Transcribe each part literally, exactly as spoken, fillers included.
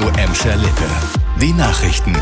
Emscher Lippe. Die Nachrichten.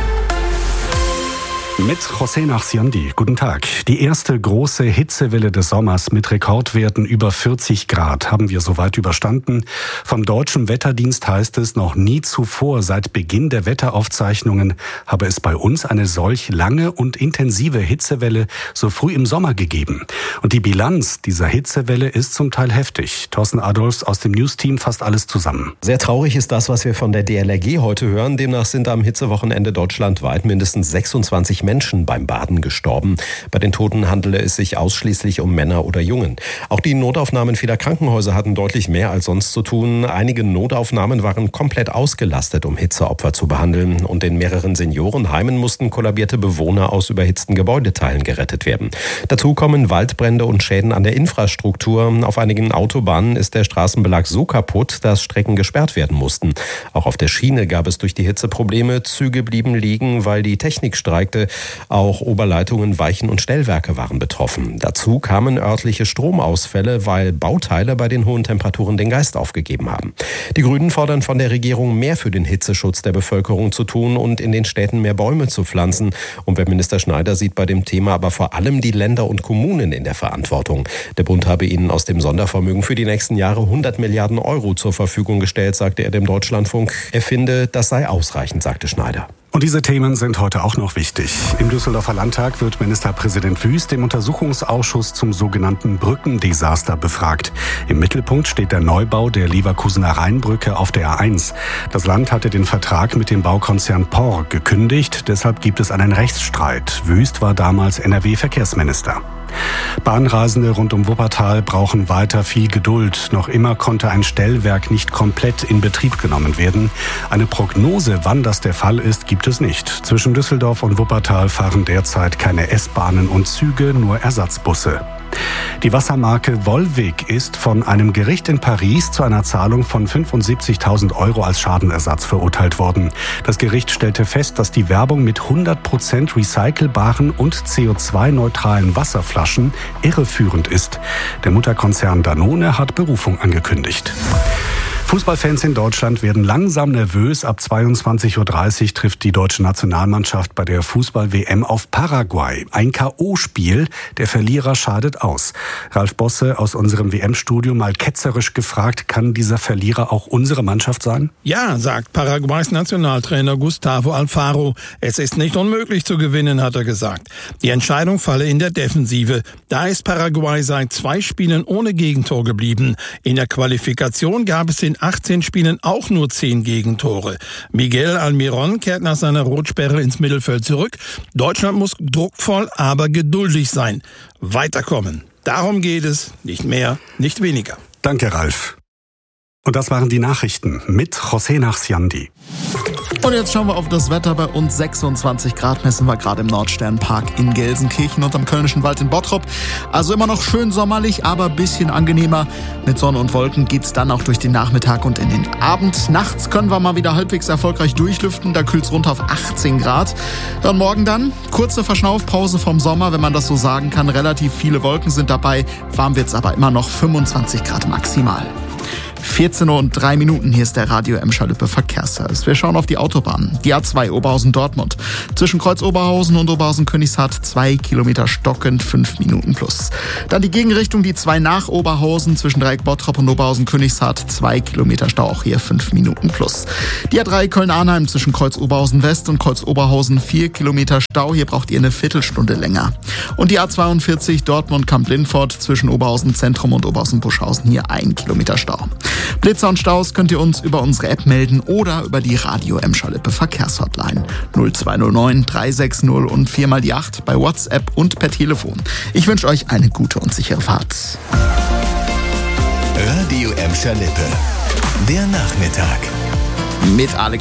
Mit José Nachsiandi. Guten Tag. Die erste große Hitzewelle des Sommers mit Rekordwerten über vierzig Grad haben wir soweit überstanden. Vom Deutschen Wetterdienst heißt es, noch nie zuvor seit Beginn der Wetteraufzeichnungen habe es bei uns eine solch lange und intensive Hitzewelle so früh im Sommer gegeben. Und die Bilanz dieser Hitzewelle ist zum Teil heftig. Thorsten Adolfs aus dem News-Team fasst alles zusammen. Sehr traurig ist das, was wir von der D L R G heute hören. Demnach sind am Hitzewochenende deutschlandweit mindestens sechsundzwanzig Menschen beim Baden gestorben. Bei den Toten handele es sich ausschließlich um Männer oder Jungen. Auch die Notaufnahmen vieler Krankenhäuser hatten deutlich mehr als sonst zu tun. Einige Notaufnahmen waren komplett ausgelastet, um Hitzeopfer zu behandeln. Und in mehreren Seniorenheimen mussten kollabierte Bewohner aus überhitzten Gebäudeteilen gerettet werden. Dazu kommen Waldbrände und Schäden an der Infrastruktur. Auf einigen Autobahnen ist der Straßenbelag so kaputt, dass Strecken gesperrt werden mussten. Auch auf der Schiene gab es durch die Hitze Probleme. Züge blieben liegen, weil die Technik streikte. Auch Oberleitungen, Weichen und Stellwerke waren betroffen. Dazu kamen örtliche Stromausfälle, weil Bauteile bei den hohen Temperaturen den Geist aufgegeben haben. Die Grünen fordern von der Regierung, mehr für den Hitzeschutz der Bevölkerung zu tun und in den Städten mehr Bäume zu pflanzen. Umweltminister Schneider sieht bei dem Thema aber vor allem die Länder und Kommunen in der Verantwortung. Der Bund habe ihnen aus dem Sondervermögen für die nächsten Jahre hundert Milliarden Euro zur Verfügung gestellt, sagte er dem Deutschlandfunk. Er finde, das sei ausreichend, sagte Schneider. Und diese Themen sind heute auch noch wichtig. Im Düsseldorfer Landtag wird Ministerpräsident Wüst im Untersuchungsausschuss zum sogenannten Brückendesaster befragt. Im Mittelpunkt steht der Neubau der Leverkusener Rheinbrücke auf der A eins. Das Land hatte den Vertrag mit dem Baukonzern P O R gekündigt. Deshalb gibt es einen Rechtsstreit. Wüst war damals N R W-Verkehrsminister. Bahnreisende rund um Wuppertal brauchen weiter viel Geduld. Noch immer konnte ein Stellwerk nicht komplett in Betrieb genommen werden. Eine Prognose, wann das der Fall ist, gibt es nicht. Zwischen Düsseldorf und Wuppertal fahren derzeit keine S-Bahnen und Züge, nur Ersatzbusse. Die Wassermarke Volvic ist von einem Gericht in Paris zu einer Zahlung von fünfundsiebzigtausend Euro als Schadenersatz verurteilt worden. Das Gericht stellte fest, dass die Werbung mit hundert Prozent recycelbaren und C O zwei neutralen Wasserflaschen irreführend ist. Der Mutterkonzern Danone hat Berufung angekündigt. Fußballfans in Deutschland werden langsam nervös. Ab zweiundzwanzig Uhr dreißig trifft die deutsche Nationalmannschaft bei der Fußball-W M auf Paraguay. Ein K O-Spiel, der Verlierer scheidet aus. Ralf Bosse aus unserem W M-Studio mal ketzerisch gefragt, kann dieser Verlierer auch unsere Mannschaft sein? Ja, sagt Paraguays Nationaltrainer Gustavo Alfaro. Es ist nicht unmöglich zu gewinnen, hat er gesagt. Die Entscheidung falle in der Defensive. Da ist Paraguay seit zwei Spielen ohne Gegentor geblieben. In der Qualifikation gab es in achtzehn Spielen auch nur zehn Gegentore. Miguel Almiron kehrt nach seiner Rotsperre ins Mittelfeld zurück. Deutschland muss druckvoll, aber geduldig sein. Weiterkommen. Darum geht es. Nicht mehr, nicht weniger. Danke, Ralf. Und das waren die Nachrichten mit José Nachsiandi. Und jetzt schauen wir auf das Wetter. Bei uns sechsundzwanzig Grad messen wir gerade im Nordsternpark in Gelsenkirchen und am Kölnischen Wald in Bottrop. Also immer noch schön sommerlich, aber ein bisschen angenehmer. Mit Sonne und Wolken geht's dann auch durch den Nachmittag und in den Abend. Nachts können wir mal wieder halbwegs erfolgreich durchlüften. Da kühlt's runter auf achtzehn Grad. Dann morgen dann kurze Verschnaufpause vom Sommer, wenn man das so sagen kann. Relativ viele Wolken sind dabei. Warm wird's aber immer noch fünfundzwanzig Grad maximal. vierzehn Uhr und drei Minuten, hier ist der Radio Emscher Lippe Verkehrsservice. Wir schauen auf die Autobahn. Die A zwei Oberhausen-Dortmund. Zwischen Kreuz Oberhausen und Oberhausen-Königshardt zwei Kilometer stockend, fünf Minuten plus. Dann die Gegenrichtung, die zwei nach Oberhausen zwischen Dreieck Bottrop und Oberhausen-Königshardt, zwei Kilometer Stau, auch hier fünf Minuten plus. Die A drei Köln-Arnheim zwischen Kreuz Oberhausen-West und Kreuz Oberhausen, vier Kilometer Stau, hier braucht ihr eine Viertelstunde länger. Und die A zweiundvierzig Dortmund-Kamp-Lindfort zwischen Oberhausen-Zentrum und Oberhausen-Buschhausen, hier ein Kilometer Stau. Blitzer und Staus könnt ihr uns über unsere App melden oder über die Radio Emscher Lippe Verkehrshotline null zwei null neun drei sechs null und viermal die acht bei WhatsApp und per Telefon. Ich wünsche euch eine gute und sichere Fahrt. Radio Emscher Lippe. Der Nachmittag. Mit Alex